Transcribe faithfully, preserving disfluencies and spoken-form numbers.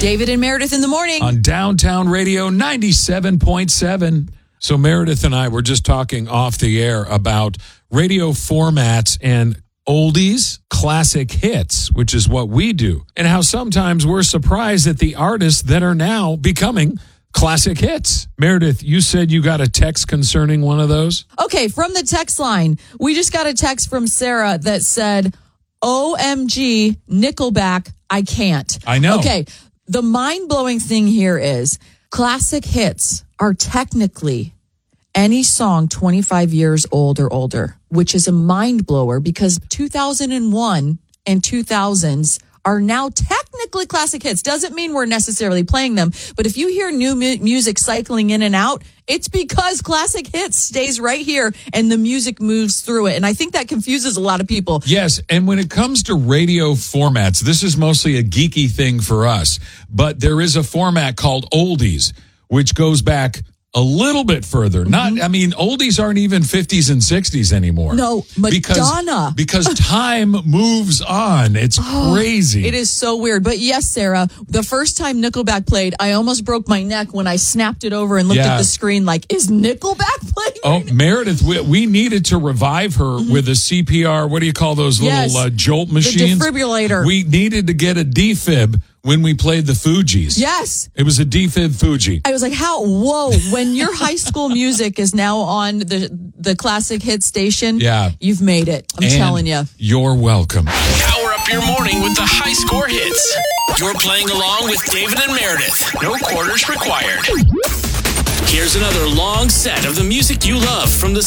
David and Meredith in the morning. On Downtown Radio ninety-seven point seven. So Meredith and I were just talking off the air about radio formats and oldies, classic hits, which is what we do, and how sometimes we're surprised at the artists that are now becoming classic hits. Meredith, you said you got a text concerning one of those? Okay, from the text line, we just got a text from Sarah that said, O M G, Nickelback, I can't. I know. Okay, the mind-blowing thing here is classic hits are technically any song twenty-five years old or older, which is a mind blower because two thousand one and two thousands are now technically classic hits. Doesn't mean we're necessarily playing them, but if you hear new mu- music cycling in and out, it's because classic hits stays right here and the music moves through it. And I think that confuses a lot of people. Yes, and when it comes to radio formats, this is mostly a geeky thing for us, but there is a format called oldies, which goes back a little bit further. Not, I mean, oldies aren't even fifties and sixties anymore. No, Madonna. Because, because time moves on. It's Oh, crazy. It is so weird. But yes, Sarah, the first time Nickelback played, I almost broke my neck when I snapped it over and looked Yeah. at the screen like, is Nickelback playing? Oh, Meredith, we, we needed to revive her with a C P R. What do you call those little Yes. uh, jolt machines? The defibrillator. We needed to get a defib when we played the Fugees. Yes. It was a defib Fuji. I was like, how? Whoa. When your high school music is now on the the classic hit station, Yeah. you've made it. I'm And telling you. You're welcome. Power up your morning with the high score hits. You're playing along with David and Meredith. No quarters required. Here's another long set of the music you love from the